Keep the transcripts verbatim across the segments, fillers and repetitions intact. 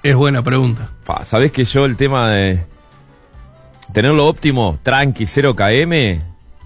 Es buena pregunta. Pa, ¿sabés que yo el tema de tenerlo óptimo, tranqui, cero kilómetros?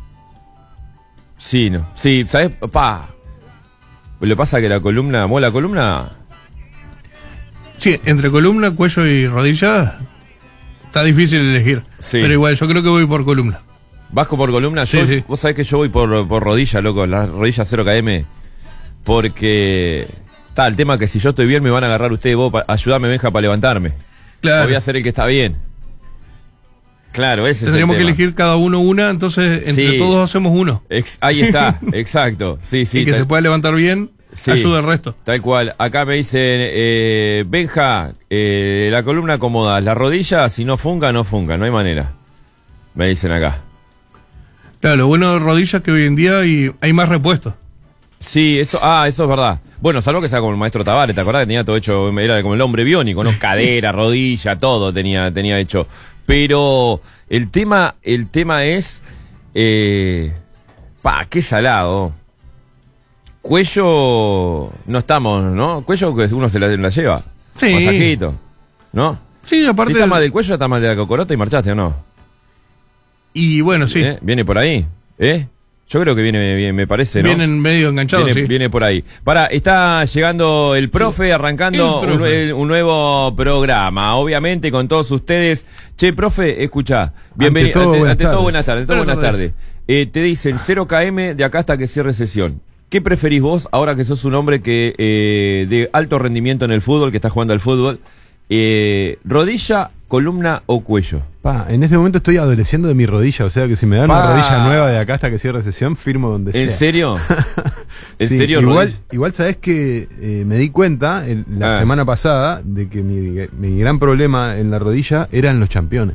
Sí, no. Sí, ¿sabés? Pa, le pasa que la columna, ¿vos la columna? Sí, entre columna, cuello y rodilla está difícil elegir. Sí. Pero igual, yo creo que voy por columna. ¿Vas por columna? Yo, Sí, sí. Vos sabés que yo voy por, por rodilla, loco, la rodilla cero kilómetros. Porque está el tema que si yo estoy bien me van a agarrar ustedes, vos, pa, ayudame, Benja, para levantarme. Claro. Voy a ser el que está bien. Claro, ese Tendríamos es el que tema. elegir cada uno una, entonces entre Sí. todos hacemos uno. Ex- ahí está, exacto. Sí, sí. y que tal, se pueda levantar bien, sí, ayuda al resto. tal cual. Acá me dicen, eh, Benja, eh, la columna acomoda, la rodilla, si no funga, no funga, no hay manera. Me dicen acá. Claro, lo bueno de rodillas es que hoy en día hay, hay más repuestos. Sí, eso, ah, eso es verdad. Bueno, salvo que sea como el maestro Tavares, ¿te acordás que tenía todo hecho, era como el hombre biónico, ¿no? Cadera, rodilla, todo tenía, tenía hecho. Pero el tema, el tema es, eh, pa, qué salado. Cuello, no estamos, ¿no? Cuello que uno se la, la lleva. Sí. Masajito, ¿no? Sí, aparte... Si está mal del cuello, está mal de la cocorota y marchaste, ¿o no? Y bueno, sí. ¿Eh? ¿Viene por ahí? ¿Eh? Yo creo que viene bien, me parece, ¿no? Vienen medio enganchados, Viene, sí. viene por ahí. Pará, está llegando el profe, arrancando El profe. Un, un nuevo programa, obviamente con todos ustedes. Che, profe, escucha, bienvenido. todo, Ante, buenas ante todo, tardes. buenas tardes. Ante todo, Buenas buenas tardes. Eh, te dicen cero kilómetros de acá hasta que cierre sesión. ¿Qué preferís vos ahora que sos un hombre que eh, de alto rendimiento en el fútbol, que está jugando al fútbol? Eh, ¿Rodilla, columna o cuello? Pa, en este momento estoy adoleciendo de mi rodilla, o sea que si me dan Pa. una rodilla nueva de acá hasta que cierre sesión, firmo donde sea. ¿En serio? ¿En Sí, serio, igual, rodilla? igual sabés que eh, me di cuenta el- la Ah. semana pasada de que mi, mi gran problema en la rodilla eran los championes.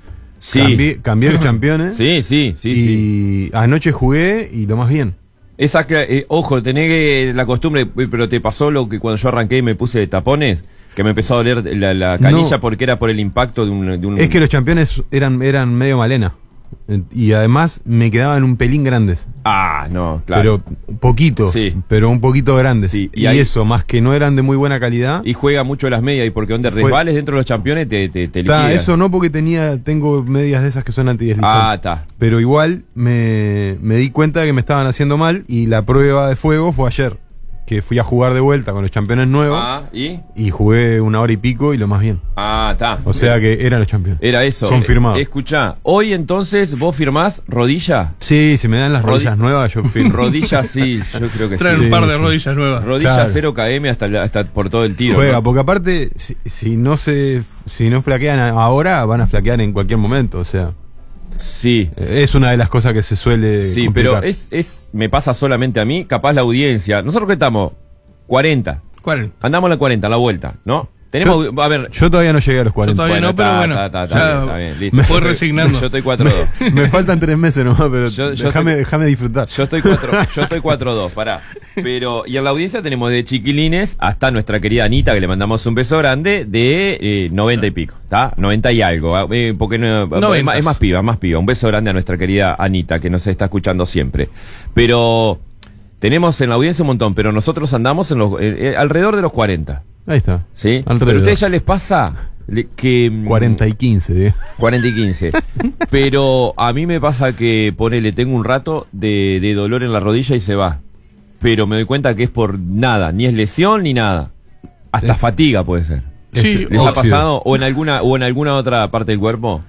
Sí. Cambié, cambié los championes Sí, sí, sí, y sí. anoche jugué y lo más bien. Esa que, eh, ojo, tenés que la costumbre, eh, pero te pasó lo que cuando yo arranqué y me puse de tapones, que me empezó a doler la, la canilla No. porque era por el impacto de un... De un Es que los championes eran, eran medio malena. Eh, Y además me quedaban un pelín grandes. Ah, no, claro. Pero un poquito, Sí. pero un poquito grandes. Sí, y y ahí- eso, más que no eran de muy buena calidad. Y juega mucho las medias, y porque donde Fue- resbales dentro de los campeones te, te, te Ta, liquida. eso no, porque tenía tengo medias de esas que son Ah, antideslizantes. está. Pero igual me, me di cuenta de que me estaban haciendo mal y la prueba de fuego fue ayer. Que fui a jugar de vuelta con los campeones nuevos Ah, ¿y? y jugué una hora y pico y lo más bien. Ah, está. O sea que eran los campeones. Era eso. Confirmado. Eh, escuchá, hoy entonces vos firmás rodilla. Sí, si me dan las Rodi- rodillas nuevas, yo firmo. Rodilla sí, yo creo que Traen sí. un Sí, par de sí. rodillas nuevas. Rodilla Claro. cero kilómetros hasta, la- hasta por todo el tiro. Juega, ¿no? porque aparte, si, si no se si no flaquean ahora, van a flaquear en cualquier momento. O sea, Sí. es una de las cosas que se suele Sí, complicar. pero es, es, me pasa solamente a mí, capaz la audiencia. Nosotros que estamos, cuarenta. ¿Cuál? Andamos a la cuarenta, a la vuelta, ¿no? Tenemos, a ver. Yo todavía no llegué a los cuarenta. todavía no, pero bueno, está, está, está ya bien, está bien, listo. me Yo fue estoy- resignando. Yo estoy cuatro dos. Me faltan tres meses nomás, pero Yo- yo déjame, estoy- déjame disfrutar. Yo estoy cuatro, yo estoy cuatro dos, pará. Pero, y en la audiencia tenemos de chiquilines hasta nuestra querida Anita, que le mandamos un beso grande, de eh, noventa y pico, ¿está? noventa y algo, ah, eh, porque no, es, más, Noventas. es más piba, más piba. Un beso grande a nuestra querida Anita, que nos está escuchando siempre. Pero tenemos en la audiencia un montón, pero nosotros andamos en los, eh, eh, alrededor de los cuarenta, Ahí está. ¿sí? Alrededor. Pero a ustedes ya les pasa le- que... mm, cuarenta y quince, eh. cuarenta y quince. Pero a mí me pasa que, ponele, tengo un rato de, de dolor en la rodilla y se va. Pero me doy cuenta que es por nada, ni es lesión ni nada. Hasta Es- fatiga puede ser. Sí, ¿Les ha óxido. pasado? ¿O en alguna o en alguna otra parte del cuerpo?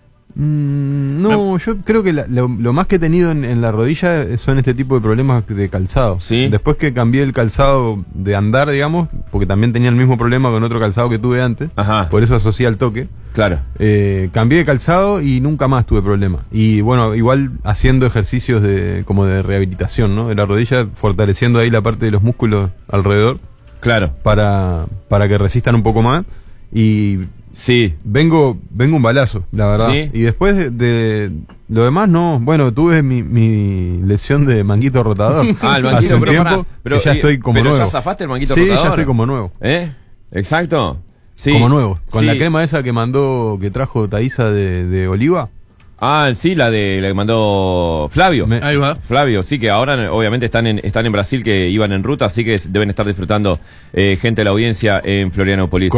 Mm, no, yo creo que la- lo, lo más que he tenido en, en la rodilla son este tipo de problemas de calzado. Sí. Después que cambié el calzado de andar, digamos, porque también tenía el mismo problema con otro calzado que tuve antes, Ajá. por eso asocié al toque. Claro. Eh, cambié de calzado y nunca más tuve problema. Y bueno, igual haciendo ejercicios de como de rehabilitación, ¿no? De la rodilla, fortaleciendo ahí la parte de los músculos alrededor Claro. para, para que resistan un poco más. Y Sí. vengo vengo un balazo, la verdad. ¿Sí? Y después de, de lo demás, no. Bueno, tuve mi, mi lesión de manguito rotador. Ah, el hace manguito, un pero tiempo, pará, pero, que ya eh, estoy como pero nuevo. ya zafaste el manguito sí, rotador. ya estoy como nuevo. ¿Eh? Exacto. Sí. Como nuevo. Con Sí. la crema esa que mandó, que trajo Thaisa de, de oliva. Ah, sí, la de la que mandó Flavio. Me- Ahí va. Flavio, sí, que ahora obviamente están en, están en Brasil, que iban en ruta, así que deben estar disfrutando eh, gente de la audiencia en Florianópolis.